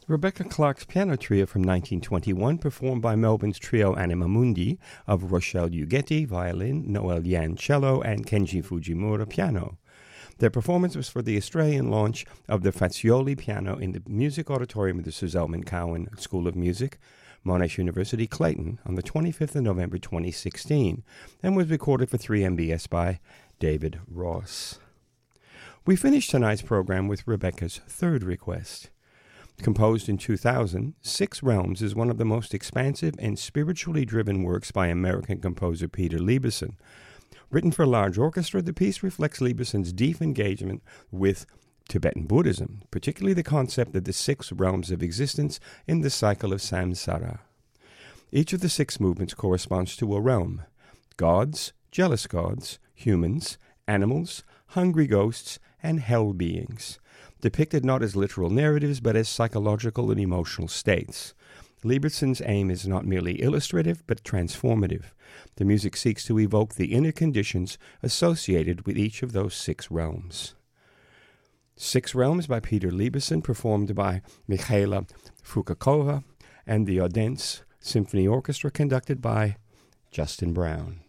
Rebecca Clark's piano trio from 1921, performed by Melbourne's trio Anima Mundi of Rochelle Ugeti, violin, Noel Yan, cello, and Kenji Fujimura, piano. Their performance was for the Australian launch of the Fazioli piano in the Music Auditorium of the Sir Zelman Cowen School of Music, Monash University, Clayton, on the 25th of November 2016, and was recorded for 3MBS by David Ross. We finished tonight's program with Rebecca's third request. Composed in 2000, Six Realms is one of the most expansive and spiritually driven works by American composer Peter Lieberson. Written for large orchestra, the piece reflects Lieberson's deep engagement with Tibetan Buddhism, particularly the concept of the six realms of existence in the cycle of samsara. Each of the six movements corresponds to a realm: gods, jealous gods, humans, animals, hungry ghosts, and hell beings, depicted not as literal narratives but as psychological and emotional states. Lieberson's aim is not merely illustrative but transformative. The music seeks to evoke the inner conditions associated with each of those six realms. Six Realms by Peter Lieberson, performed by Michaela Fukakova and the Odense Symphony Orchestra, conducted by Justin Brown.